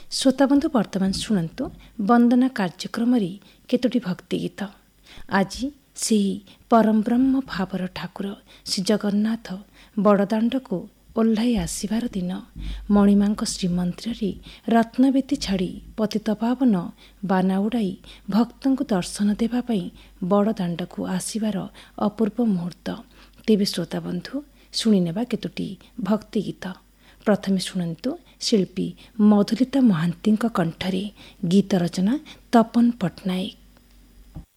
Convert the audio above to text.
ଶ୍ରୋତାବନ୍ଧୁ ବର୍ତ୍ତମାନ ଶୁଣନ୍ତୁ ବନ୍ଦନା କାର୍ଯ୍ୟକ୍ରମରେ କେତୋଟି ଭକ୍ତି ଗୀତ। ଆଜି ସେହି ପରମବ୍ରହ୍ମ ଭାବର ଠାକୁର ଶ୍ରୀ ଜଗନ୍ନାଥ ବଡ଼ଦାଣ୍ଡକୁ ଓହ୍ଲାଇ ଆସିବାର ଦିନ ମଣିମାଙ୍କ ଶ୍ରୀମନ୍ଦିରରେ ରତ୍ନବେଦୀ ଛାଡ଼ି ପତିତପାବନ ବାନା ଉଡ଼ାଇ ଭକ୍ତଙ୍କୁ ଦର୍ଶନ ଦେବା ପାଇଁ ବଡ଼ଦାଣ୍ଡକୁ ଆସିବାର ଅପୂର୍ବ ମୁହୂର୍ତ୍ତ। ତେବେ ଶ୍ରୋତାବନ୍ଧୁ ଶୁଣିନେବା କେତୋଟି ଭକ୍ତି ଗୀତ। ପ୍ରଥମେ ଶୁଣନ୍ତୁ ଶିଳ୍ପୀ ମଧୁଲିତା ମହାନ୍ତିଙ୍କ କଣ୍ଠରେ ଗୀତ ରଚନା ତପନ ପଟ୍ଟନାୟକ।